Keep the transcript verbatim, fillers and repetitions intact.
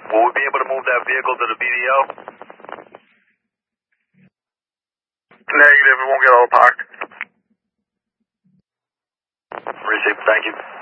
Will we be able to move that vehicle to the B D O? Negative, it won't get all parked. Received, thank you.